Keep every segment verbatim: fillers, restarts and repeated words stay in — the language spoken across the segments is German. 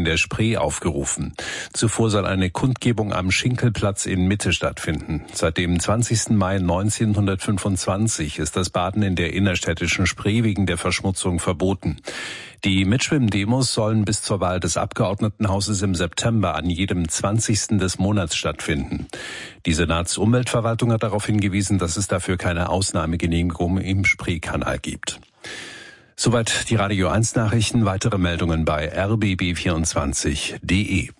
in der Spree aufgerufen. Zuvor soll eine Kundgebung am Schinkelplatz in Mitte stattfinden. Seit dem zwanzigsten Mai neunzehnhundertfünfundzwanzig ist das Baden in der innerstädtischen Spree wegen der Verschmutzung verboten. Die Mitschwimmdemos sollen bis zur Wahl des Abgeordnetenhauses im September an jedem zwanzigsten des Monats stattfinden. Die Senatsumweltverwaltung hat darauf hingewiesen, dass es dafür keine Ausnahmegenehmigung im Spreekanal gibt. Soweit die Radio eins Nachrichten. Weitere Meldungen bei r b b vierundzwanzig punkt d e.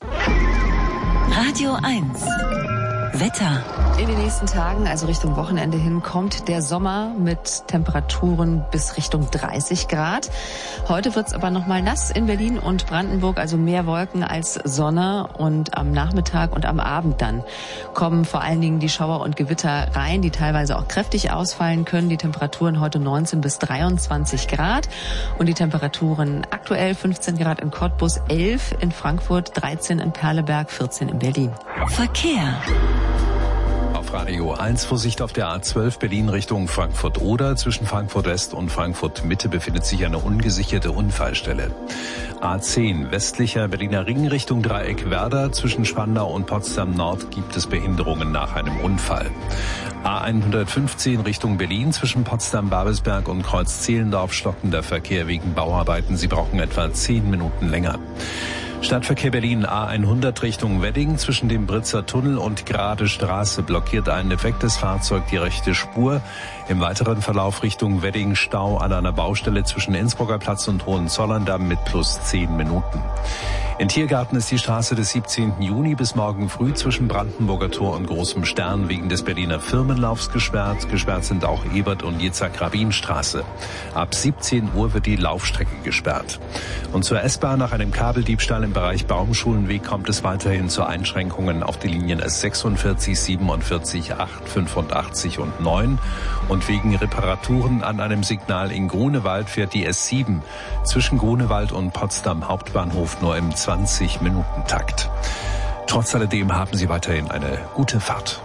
Radio eins. Wetter. In den nächsten Tagen, also Richtung Wochenende hin, kommt der Sommer mit Temperaturen bis Richtung dreißig Grad. Heute wird es aber noch mal nass in Berlin und Brandenburg, also mehr Wolken als Sonne. Und am Nachmittag und am Abend dann kommen vor allen Dingen die Schauer und Gewitter rein, die teilweise auch kräftig ausfallen können. Die Temperaturen heute neunzehn bis dreiundzwanzig Grad und die Temperaturen aktuell fünfzehn Grad in Cottbus, elf in Frankfurt, dreizehn in Perleberg, vierzehn in Berlin. Verkehr. Auf Radio eins Vorsicht auf der A zwölf Berlin Richtung Frankfurt-Oder. Zwischen Frankfurt West und Frankfurt Mitte befindet sich eine ungesicherte Unfallstelle. A zehn westlicher Berliner Ring Richtung Dreieck Werder. Zwischen Spandau und Potsdam Nord gibt es Behinderungen nach einem Unfall. A hundertfünfzehn Richtung Berlin. Zwischen Potsdam-Babelsberg und Kreuz-Zehlendorf stockender Verkehr wegen Bauarbeiten. Sie brauchen etwa zehn Minuten länger. Stadtverkehr Berlin A hundert Richtung Wedding. Zwischen dem Britzer Tunnel und Grade Straße blockiert ein defektes Fahrzeug die rechte Spur. Im weiteren Verlauf Richtung Wedding Stau an einer Baustelle zwischen Innsbrucker Platz und Hohenzollern-Damm mit plus zehn Minuten. In Tiergarten ist die Straße des siebzehnten Juni bis morgen früh zwischen Brandenburger Tor und Großem Stern wegen des Berliner Firmenlaufs gesperrt. Gesperrt sind auch Ebert- und Yitzhak-Rabin-Straße. Ab siebzehn Uhr wird die Laufstrecke gesperrt. Und zur S-Bahn nach einem Kabeldiebstahl im Bereich Baumschulenweg kommt es weiterhin zu Einschränkungen auf die Linien S sechsundvierzig, siebenundvierzig, acht, fünfundachtzig und neun. Und wegen Reparaturen an einem Signal in Grunewald fährt die S sieben zwischen Grunewald und Potsdam Hauptbahnhof nur im zwanzig Minuten Takt. Trotz alledem haben Sie weiterhin eine gute Fahrt.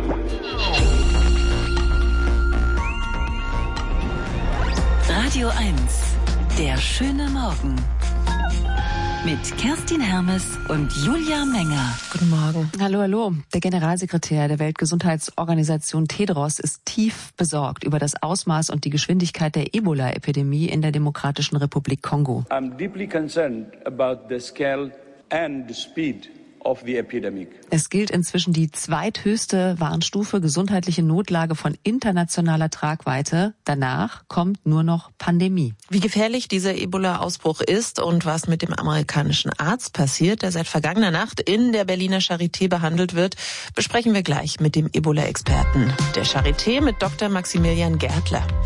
Radio eins. Der schöne Morgen. Mit Kerstin Hermes und Julia Menger. Guten Morgen. Hallo, hallo. Der Generalsekretär der Weltgesundheitsorganisation Tedros ist tief besorgt über das Ausmaß und die Geschwindigkeit der Ebola-Epidemie in der Demokratischen Republik Kongo. I'm deeply concerned about the scale and the speed of the epidemic. Es gilt inzwischen die zweithöchste Warnstufe gesundheitliche Notlage von internationaler Tragweite. Danach kommt nur noch Pandemie. Wie gefährlich dieser Ebola-Ausbruch ist und was mit dem amerikanischen Arzt passiert, der seit vergangener Nacht in der Berliner Charité behandelt wird, besprechen wir gleich mit dem Ebola-Experten der Charité, mit Doktor Maximilian Gärtler.